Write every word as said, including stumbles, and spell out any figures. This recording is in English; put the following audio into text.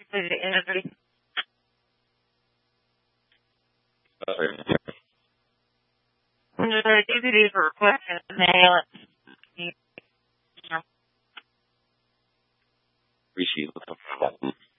to the interview. Okay. When the D V Ds are requested, mail it. Appreciate it.